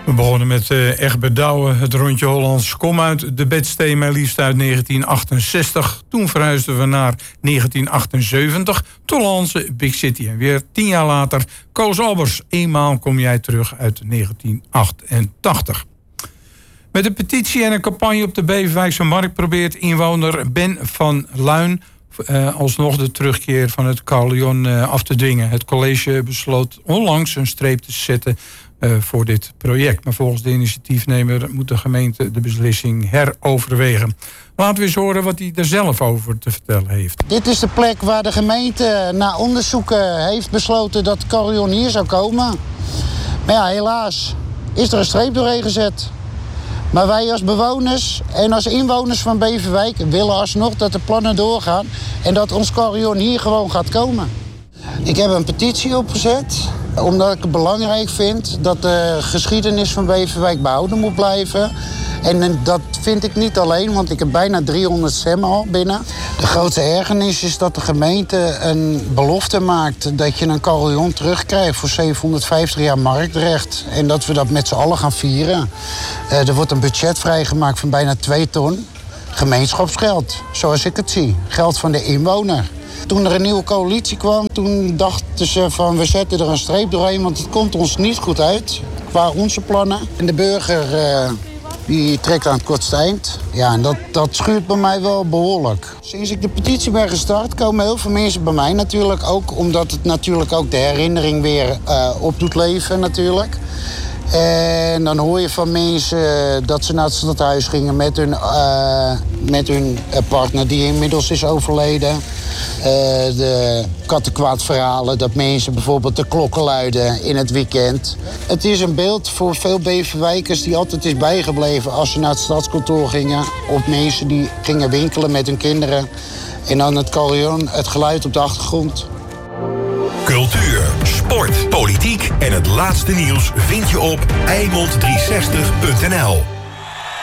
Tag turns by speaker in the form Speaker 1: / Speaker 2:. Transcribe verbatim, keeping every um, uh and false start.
Speaker 1: We begonnen met uh, Egbert Douwe, het rondje Hollands. Kom uit de bedstee, maar liefst uit negentien achtenzestig. Toen verhuisden we naar negentien achtenzeventig, Tollandse Big City. En weer tien jaar later, Koos Albers. Eenmaal kom jij terug uit negentien achtentachtig. Met een petitie en een campagne op de Beverwijkse Markt probeert inwoner Ben van Luin Uh, alsnog de terugkeer van het carillon uh, af te dwingen. Het college besloot onlangs een streep te zetten uh, voor dit project. Maar volgens de initiatiefnemer moet de gemeente de beslissing heroverwegen. Laten we eens horen wat hij er zelf over te vertellen heeft.
Speaker 2: Dit is de plek waar de gemeente na onderzoeken heeft besloten dat het carillon hier zou komen. Maar ja, helaas is er een streep doorheen gezet. Maar wij als bewoners en als inwoners van Beverwijk willen alsnog dat de plannen doorgaan en dat ons carillon hier gewoon gaat komen. Ik heb een petitie opgezet omdat ik het belangrijk vind dat de geschiedenis van Beverwijk behouden moet blijven. En dat vind ik niet alleen, want ik heb bijna driehonderd stemmen al binnen. De grootste ergernis is dat de gemeente een belofte maakt dat je een carillon terugkrijgt voor zevenhonderdvijftig jaar marktrecht. En dat we dat met z'n allen gaan vieren. Uh, er wordt een budget vrijgemaakt van bijna twee ton. Gemeenschapsgeld, zoals ik het zie. Geld van de inwoner. Toen er een nieuwe coalitie kwam, toen dachten ze van we zetten er een streep doorheen, want het komt ons niet goed uit qua onze plannen. En de burger uh, die trekt aan het kortste eind. Ja, en dat, dat schuurt bij mij wel behoorlijk. Sinds ik de petitie ben gestart komen heel veel mensen bij mij natuurlijk. Ook omdat het natuurlijk ook de herinnering weer uh, op doet leven natuurlijk. En dan hoor je van mensen dat ze naar het stadhuis gingen met hun, uh, met hun partner die inmiddels is overleden. Uh, de kattenkwaadverhalen, dat mensen bijvoorbeeld de klokken luiden in het weekend. Het is een beeld voor veel Beverwijkers die altijd is bijgebleven als ze naar het stadskantoor gingen. Of mensen die gingen winkelen met hun kinderen. En dan het carillon, het geluid op de achtergrond.
Speaker 3: Cultuur, sport, politiek en het laatste nieuws vind je op Eimond driehonderdzestig punt n l.